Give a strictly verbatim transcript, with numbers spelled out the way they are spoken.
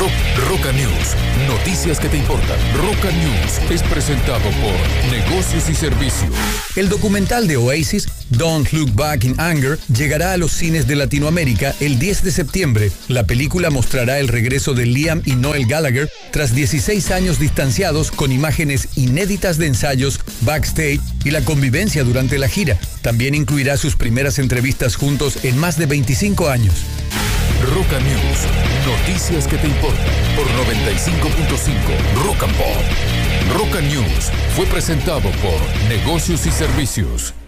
Rock, Roca News. Noticias que te importan. Roca News es presentado por Negocios y Servicios. El documental de Oasis, Don't Look Back in Anger, llegará a los cines de Latinoamérica el diez de septiembre. La película mostrará el regreso de Liam y Noel Gallagher tras dieciséis años distanciados, con imágenes inéditas de ensayos, backstage y la convivencia durante la gira. También incluirá sus primeras entrevistas juntos en más de veinticinco años. Roca News. Noticias que te importan por noventa y cinco punto cinco Rock and Pop. Roca News fue presentado por Negocios y Servicios.